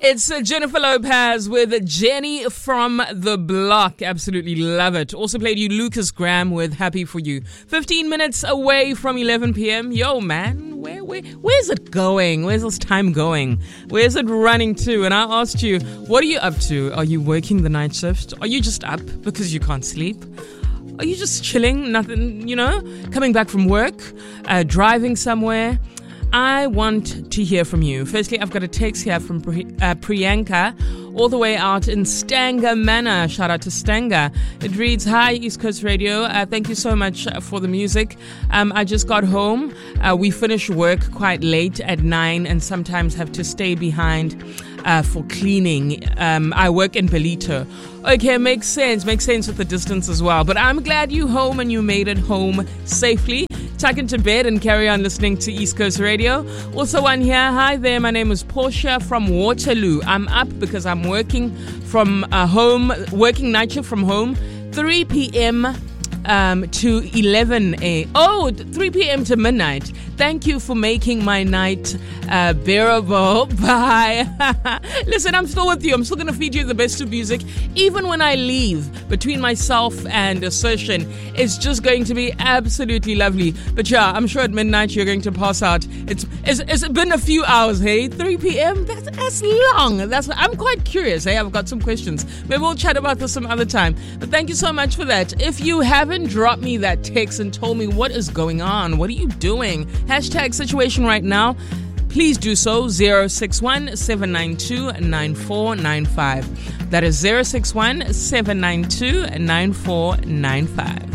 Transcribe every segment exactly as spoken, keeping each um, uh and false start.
It's uh, Jennifer Lopez with Jenny from the Block. Absolutely love it. Also played you Lucas Graham with Happy For You. fifteen minutes away from eleven p.m. Yo, man, where, where, where's it going? Where's this time going? Where's it running to? And I asked you, what are you up to? Are you working the night shift? Are you just up because you can't sleep? Are you just chilling? Nothing, you know, coming back from work, uh, driving somewhere? I want to hear from you. Firstly, I've got a text here from Pri- uh, Priyanka, all the way out in Stanger Manor. Shout out to Stanger. It reads, "Hi, East Coast Radio. Uh, thank you so much for the music. Um, I just got home. Uh, we finish work quite late at nine and sometimes have to stay behind uh, for cleaning. Um, I work in Belito." Okay, makes sense. Makes sense with the distance as well. But I'm glad you home and you made it home safely. Tuck into bed and carry on listening to East Coast Radio. Also one here. Hi there, my name is Portia from Waterloo. I'm up because I'm working from uh, home, working night shift from home, three p.m. Um, to eleven a.m. Oh, three p.m. to midnight. Thank you for making my night uh, bearable. Bye. Listen, I'm still with you. I'm still going to feed you the best of music. Even when I leave, between myself and Assertion, it's just going to be absolutely lovely. But yeah, I'm sure at midnight you're going to pass out. It's it's, it's been a few hours, hey? three p.m.? That's, that's long. That's I'm quite curious, hey? I've got some questions. Maybe we'll chat about this some other time. But thank you so much for that. If you haven't dropped me that text and told me what is going on, what are you doing? Hashtag situation right now. Please do so. zero six one, seven nine two, nine four nine five. That is zero six one, seven nine two, nine four nine five.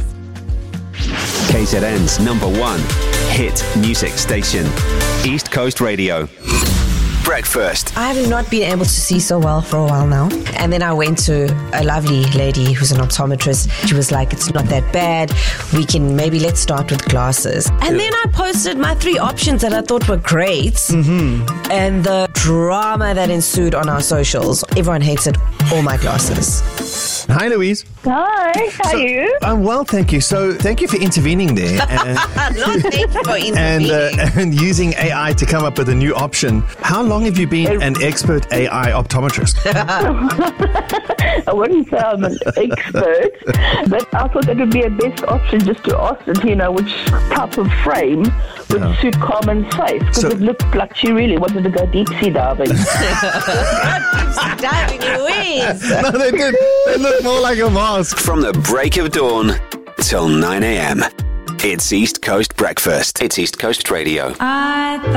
K Z N's number one hit music station, East Coast Radio. Breakfast. I have not been able to see so well for a while now. And then I went to a lovely lady who's an optometrist. She was like, it's not that bad. We can maybe let's start with glasses. And yeah. Then I posted my three options that I thought were great. Mm-hmm. And the drama that ensued on our socials. Everyone hates it. All my glasses. Hi, Louise. Hi, how so, are you? I'm well, thank you. So, thank you for intervening there. And, Not thank you for intervening. And, uh, and using A I to come up with a new option. How long have you been an expert A I optometrist? I wouldn't say I'm an expert, but I thought that would be a best option just to ask them, you know, which type of frame would yeah. suit Carmen's face. Because so, it looked like she really wanted to go deep sea diving. Deep sea diving, Louise. No, they did. They look more like a mask. From the break of dawn till nine a.m. It's East Coast Breakfast. It's East Coast Radio. I